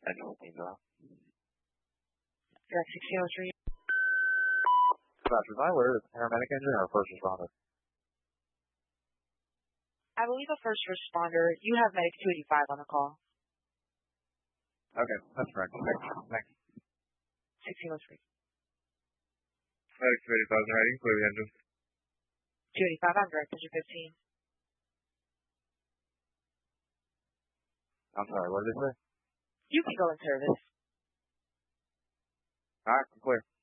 N15 now. Direct 1603. Dr. Tyler, is paramedic engine or first responder? I believe a first responder. You have Medic 285 on the call. Okay, that's correct. Thanks. 1603. Medic 285 ready. Clear the engine. 285 on direct engine 15. I'm sorry, what did they say? You can go in service. Alright, I'm clear.